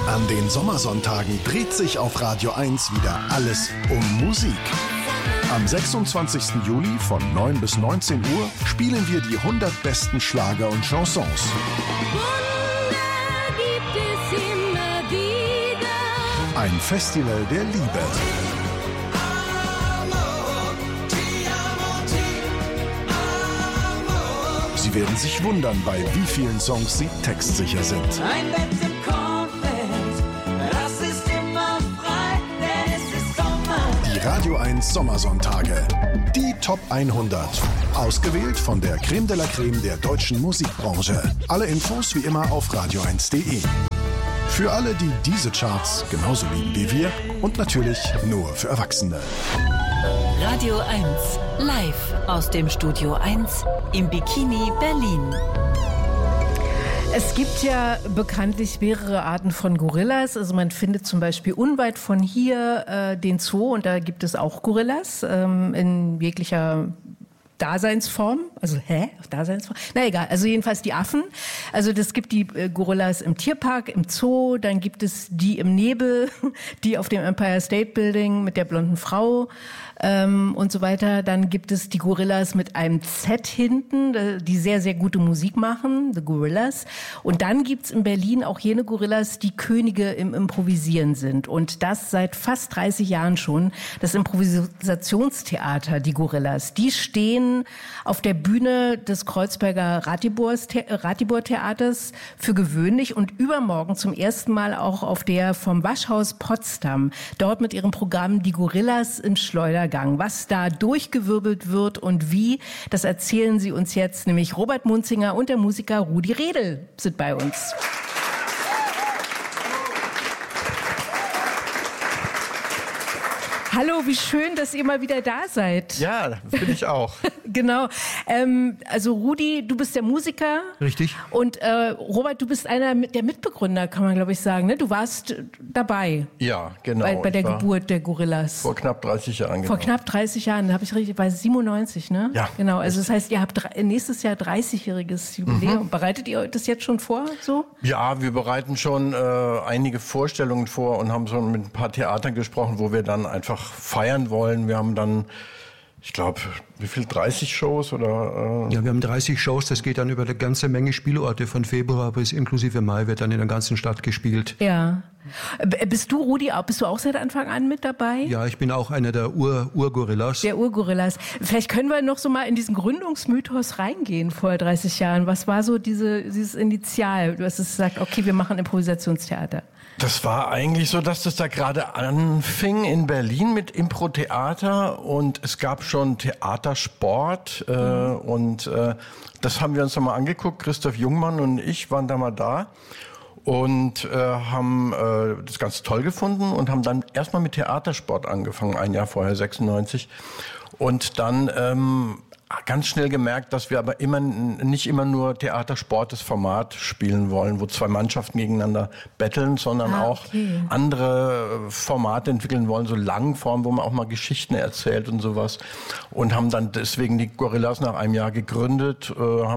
An den Sommersonntagen dreht sich auf Radio 1 wieder alles um Musik. Am 26. Juli von 9 bis 19 Uhr spielen wir die 100 besten Schlager und Chansons. Wunder gibt es immer wieder. Ein Festival der Liebe. Sie werden sich wundern, bei wie vielen Songs sie textsicher sind. Ein Bett im Kornfeld, das ist immer frei, denn es ist Sommer. Die Radio 1 Sommersonntage. Die Top 100. Ausgewählt von der Creme de la Creme der deutschen Musikbranche. Alle Infos wie immer auf radio1.de. Für alle, die diese Charts genauso lieben wie wir und natürlich nur für Erwachsene. Radio 1, live aus dem Studio 1 im Bikini Berlin. Es gibt ja bekanntlich mehrere Arten von Gorillas. Also man findet zum Beispiel unweit von hier den Zoo und da gibt es auch Gorillas in jeglicher Daseinsform. Also, Daseinsform? Na egal, also jedenfalls die Affen. Also das gibt die Gorillas im Tierpark, im Zoo, dann gibt es die im Nebel, die auf dem Empire State Building mit der blonden Frau und so weiter. Dann gibt es die Gorillas mit einem Z hinten, die sehr, sehr gute Musik machen, The Gorillas. Und dann gibt's in Berlin auch jene Gorillas, die Könige im Improvisieren sind. Und das seit fast 30 Jahren schon. Das Improvisationstheater, die Gorillas, die stehen auf der Bühne des Kreuzberger Ratibor-Theaters für gewöhnlich und übermorgen zum ersten Mal auch auf der vom Waschhaus Potsdam. Dort mit ihrem Programm Die Gorillas im Schleudergang. Was da durchgewirbelt wird und wie, das erzählen sie uns jetzt, nämlich Robert Munzinger und der Musiker Rudi Redl sind bei uns. Hallo, wie schön, dass ihr mal wieder da seid. Ja, bin ich auch. Genau. Also Rudi, du bist der Musiker. Richtig. Und Robert, du bist einer der Mitbegründer, kann man glaube ich sagen. Ne? Du warst dabei. Ja, genau. Bei der Geburt der Gorillas. Vor knapp 30 Jahren. Vor knapp 30 Jahren, da habe ich richtig, bei 97, ne? Ja. Genau, also das heißt, ihr habt nächstes Jahr 30-jähriges Jubiläum. Bereitet ihr das jetzt schon vor, so? Ja, wir bereiten schon einige Vorstellungen vor und haben schon mit ein paar Theatern gesprochen, wo wir dann einfach feiern wollen. Wir haben dann, ich glaube, wie viel, 30 Shows oder? Ja, wir haben 30 Shows, das geht dann über eine ganze Menge Spielorte. Von Februar bis inklusive Mai wird dann in der ganzen Stadt gespielt. Ja. Bist du, Rudi, bist du auch seit Anfang an mit dabei? Ja, ich bin auch einer der Urgorillas. Der Urgorillas. Vielleicht können wir noch so mal in diesen Gründungsmythos reingehen vor 30 Jahren. Was war so dieses Initial? Du hast gesagt, okay, wir machen Improvisationstheater. Das war eigentlich so, dass das da gerade anfing in Berlin mit Impro-Theater und es gab schon Theatersport und das haben wir uns nochmal angeguckt. Christoph Jungmann und ich waren da mal da und haben das ganz toll gefunden und haben dann erstmal mit Theatersport angefangen, ein Jahr vorher, 96. Und dann ganz schnell gemerkt, dass wir aber nicht immer nur Theatersport, das Format spielen wollen, wo zwei Mannschaften gegeneinander betteln, sondern auch andere Formate entwickeln wollen, so Langform, wo man auch mal Geschichten erzählt und sowas. Und haben dann deswegen die Gorillas nach einem Jahr gegründet,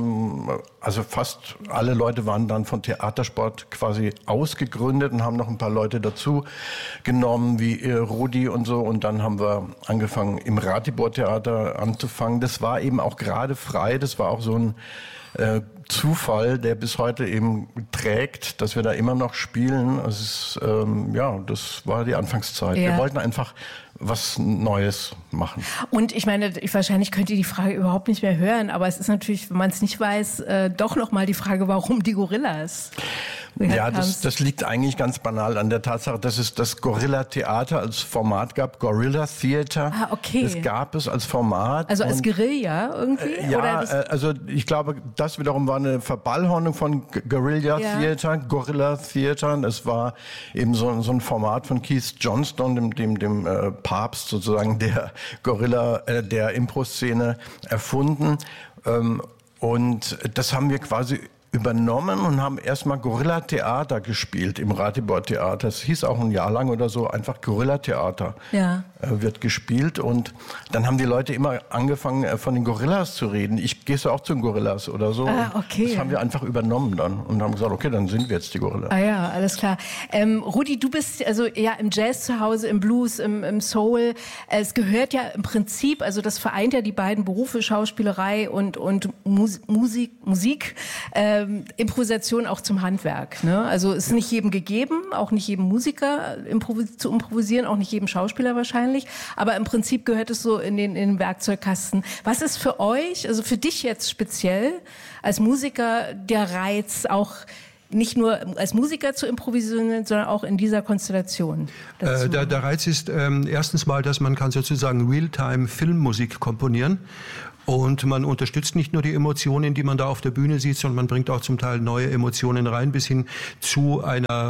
also fast alle Leute waren dann von Theatersport quasi ausgegründet und haben noch ein paar Leute dazu genommen, wie Rudi und so. Und dann haben wir angefangen, im Ratibor-Theater anzufangen. Das war eben auch gerade frei. Das war auch so ein Zufall, der bis heute eben trägt, dass wir da immer noch spielen. Es ist, das war die Anfangszeit. Ja. Wir wollten einfach was Neues machen. Und ich meine, wahrscheinlich könnt ihr die Frage überhaupt nicht mehr hören, aber es ist natürlich, wenn man es nicht weiß, doch nochmal die Frage, warum die Gorillas? Ja, das liegt eigentlich ganz banal an der Tatsache, dass es das Gorilla-Theater als Format gab, Gorilla Theater. Ah, okay. Das gab es als Format. Also als Guerilla irgendwie? Ja, oder also ich glaube, das wiederum war eine Verballhornung von Guerilla Theater, Gorilla Theater. Das war eben so ein Format von Keith Johnston, dem Papst sozusagen der der Impro-Szene erfunden. Und das haben wir quasi übernommen und haben erstmal Gorilla-Theater gespielt im Ratibor-Theater. Es hieß auch ein Jahr lang oder so einfach Gorilla-Theater. Ja. Wird gespielt und dann haben die Leute immer angefangen von den Gorillas zu reden. Gehst du auch zu den Gorillas oder so? Ah, okay. Das haben wir einfach übernommen dann und haben gesagt, okay, dann sind wir jetzt die Gorillas. Ah ja, alles klar. Rudi, du bist also ja im Jazz zu Hause, im Blues, im Soul. Es gehört ja im Prinzip, also das vereint ja die beiden Berufe, Schauspielerei und Musik, Improvisation auch zum Handwerk. Ne? Also ist nicht jedem gegeben, auch nicht jedem Musiker zu improvisieren, auch nicht jedem Schauspieler wahrscheinlich. Aber im Prinzip gehört es so in den Werkzeugkasten. Was ist für euch, also für dich jetzt speziell als Musiker der Reiz, auch nicht nur als Musiker zu improvisieren, sondern auch in dieser Konstellation? Der Reiz ist erstens mal, dass man kann sozusagen Realtime-Filmmusik komponieren. Und man unterstützt nicht nur die Emotionen, die man da auf der Bühne sieht, sondern man bringt auch zum Teil neue Emotionen rein, bis hin zu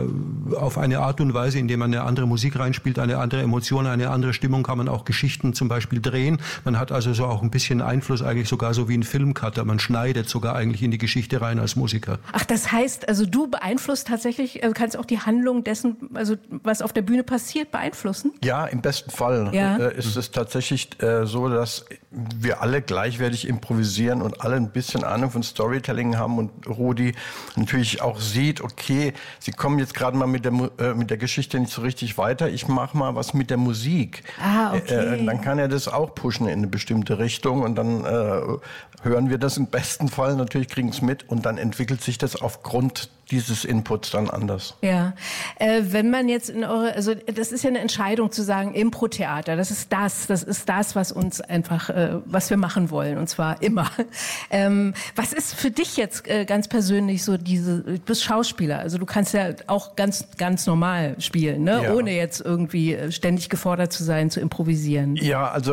auf eine Art und Weise, indem man eine andere Musik reinspielt, eine andere Emotion, eine andere Stimmung, kann man auch Geschichten zum Beispiel drehen. Man hat also so auch ein bisschen Einfluss, eigentlich sogar so wie ein Filmcutter. Man schneidet sogar eigentlich in die Geschichte rein als Musiker. Ach, das heißt, also du beeinflusst tatsächlich, kannst auch die Handlung dessen, also was auf der Bühne passiert, beeinflussen? Ja, im besten Fall ist es tatsächlich so, dass wir alle gleichwertig improvisieren und alle ein bisschen Ahnung von Storytelling haben und Rudi natürlich auch sieht, okay, sie kommen jetzt gerade mal mit der Geschichte nicht so richtig weiter, ich mache mal was mit der Musik. Ah, okay. Dann kann er das auch pushen in eine bestimmte Richtung und dann hören wir das im besten Fall, natürlich kriegen es mit und dann entwickelt sich das aufgrund dieses Inputs dann anders. Ja, wenn man jetzt also das ist ja eine Entscheidung zu sagen, Impro-Theater, das ist das, was uns einfach, was wir machen wollen und zwar immer. Was ist für dich jetzt ganz persönlich so du bist Schauspieler, also du kannst ja auch ganz normal spielen, ne? Ja. Ohne jetzt irgendwie ständig gefordert zu sein, zu improvisieren. Ja, also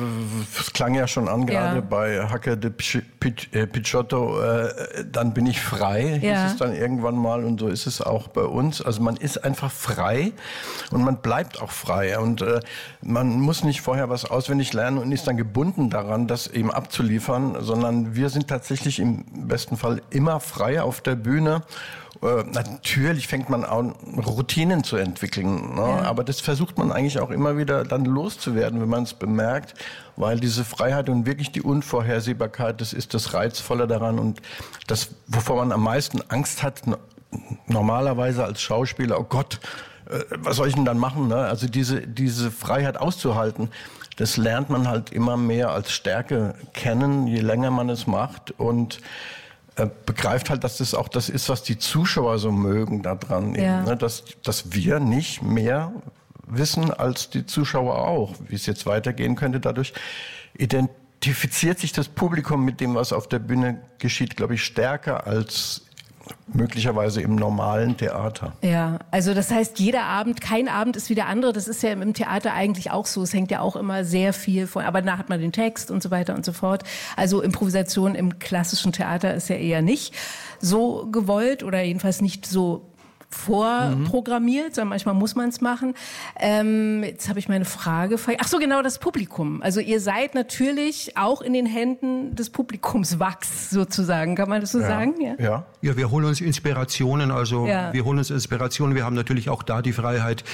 es klang ja schon an, gerade bei Hacke de Picciotto, dann bin ich frei, hieß es dann irgendwann mal und so ist es auch bei uns. Also man ist einfach frei und man bleibt auch frei und man muss nicht vorher was auswendig lernen und ist dann gebunden daran, das eben abzuliefern, sondern wir sind tatsächlich im besten Fall immer frei auf der Bühne. Natürlich fängt man an, Routinen zu entwickeln, ne? Ja. Aber das versucht man eigentlich auch immer wieder dann loszuwerden, wenn man es bemerkt, weil diese Freiheit und wirklich die Unvorhersehbarkeit, das ist das Reizvolle daran und das, wovor man am meisten Angst hat, normalerweise als Schauspieler, oh Gott, was soll ich denn dann machen? Ne? Also diese Freiheit auszuhalten, das lernt man halt immer mehr als Stärke kennen, je länger man es macht und begreift halt, dass das auch das ist, was die Zuschauer so mögen daran, eben, ne? Dass wir nicht mehr wissen als die Zuschauer auch, wie es jetzt weitergehen könnte. Dadurch identifiziert sich das Publikum mit dem, was auf der Bühne geschieht, glaube ich, stärker als möglicherweise im normalen Theater. Ja, also das heißt, kein Abend ist wie der andere. Das ist ja im Theater eigentlich auch so. Es hängt ja auch immer sehr viel von, aber da hat man den Text und so weiter und so fort. Also Improvisation im klassischen Theater ist ja eher nicht so gewollt oder jedenfalls nicht so vorprogrammiert, sondern manchmal muss man es machen. Jetzt habe ich meine Frage. Ach so, genau, das Publikum. Also ihr seid natürlich auch in den Händen des Publikums Wachs sozusagen. Kann man das so sagen? Ja, wir holen uns Inspirationen. Wir haben natürlich auch da die Freiheit,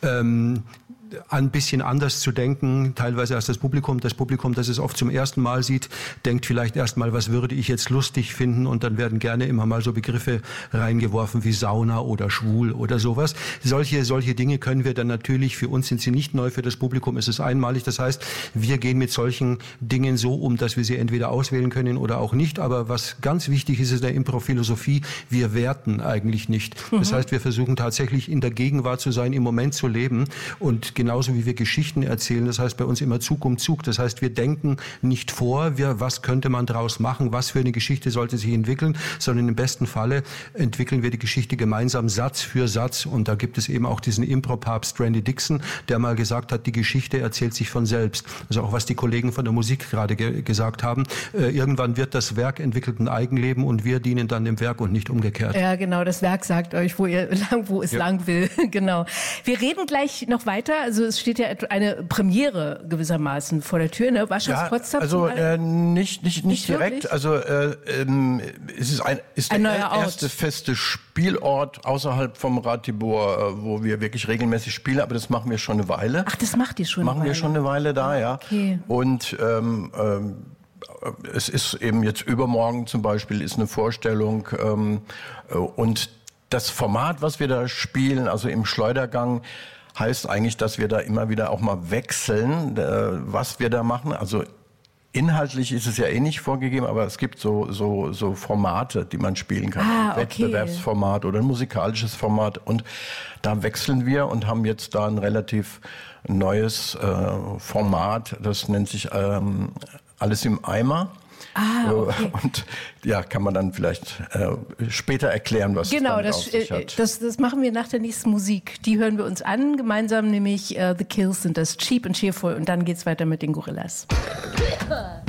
ein bisschen anders zu denken, teilweise als das Publikum. Das Publikum, das es oft zum ersten Mal sieht, denkt vielleicht erstmal, was würde ich jetzt lustig finden? Und dann werden gerne immer mal so Begriffe reingeworfen wie Sauna oder schwul oder sowas. Solche Dinge können wir dann natürlich, für uns sind sie nicht neu, für das Publikum ist es einmalig. Das heißt, wir gehen mit solchen Dingen so um, dass wir sie entweder auswählen können oder auch nicht. Aber was ganz wichtig ist in der Impro-Philosophie, wir werten eigentlich nicht. Das heißt, wir versuchen tatsächlich in der Gegenwart zu sein, im Moment zu leben und genauso wie wir Geschichten erzählen, das heißt bei uns immer Zug um Zug. Das heißt, wir denken nicht vor, was könnte man daraus machen, was für eine Geschichte sollte sich entwickeln, sondern im besten Falle entwickeln wir die Geschichte gemeinsam Satz für Satz. Und da gibt es eben auch diesen Impro-Papst Randy Dixon, der mal gesagt hat, die Geschichte erzählt sich von selbst. Also auch was die Kollegen von der Musik gerade gesagt haben. Irgendwann wird das Werk entwickelt ein Eigenleben und wir dienen dann dem Werk und nicht umgekehrt. Ja, genau. Das Werk sagt euch, wo es lang will. Genau. Wir reden gleich noch weiter. also es steht ja eine Premiere gewissermaßen vor der Tür, ne? Waschers-Potsdam? Also nicht direkt. wirklich? Also es ist Ein der neuer Ort. erste feste Spielort außerhalb vom Ratibor, wo wir wirklich regelmäßig spielen. Aber das machen wir schon eine Weile. Ach, das macht ihr schon Machen wir schon eine Weile da, ja. Okay. Und es ist eben jetzt übermorgen zum Beispiel ist eine Vorstellung und das Format, was wir da spielen, also im Schleudergang, heißt eigentlich, dass wir da immer wieder auch mal wechseln, was wir da machen. Also inhaltlich ist es ja eh nicht vorgegeben, aber es gibt so Formate, die man spielen kann. Ein Wettbewerbsformat oder ein musikalisches Format. Und da wechseln wir und haben jetzt da ein relativ neues Format, das nennt sich Alles im Eimer. Okay. Und ja, kann man dann vielleicht später erklären, was genau, damit auf sich hat. Das machen wir nach der nächsten Musik. Die hören wir uns an, gemeinsam nämlich The Kills sind das Cheap and Cheerful und dann geht's weiter mit den Gorillas.